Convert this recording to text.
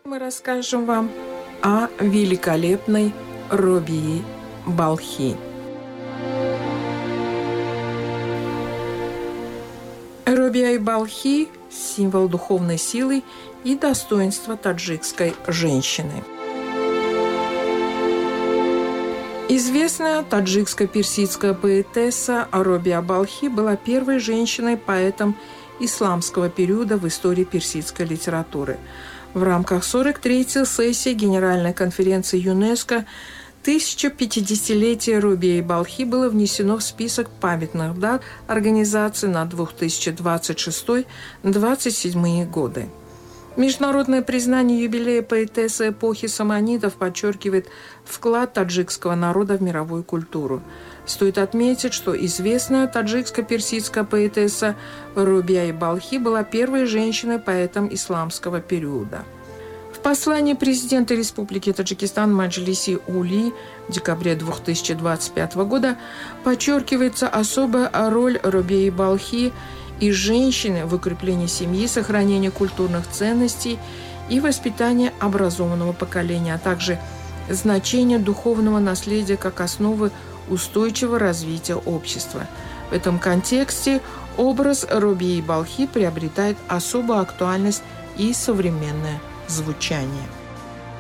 Мы расскажем вам о великолепной Робии Балхи. Робия Балхи – символ духовной силы и достоинства таджикской женщины. Известная таджикско-персидская поэтесса Робия Балхи была первой женщиной-поэтом исламского периода в истории персидской литературы. В рамках 43-й сессии Генеральной конференции ЮНЕСКО 1050-летие Робии Балхи было внесено в список памятных дат организации на 2026-2027 годы. Международное признание юбилея поэтессы эпохи саманидов подчеркивает вклад таджикского народа в мировую культуру. Стоит отметить, что известная таджикско-персидская поэтесса Робия Балхи была первой женщиной-поэтом исламского периода. В послании президента Республики Таджикистан Маджлиси Ули в декабре 2025 года подчеркивается особая роль Робии Балхи и женщины в укреплении семьи, сохранении культурных ценностей и воспитании образованного поколения, а также значение духовного наследия как основы устойчивого развития общества. В этом контексте образ Робии Балхи приобретает особую актуальность и современное звучание.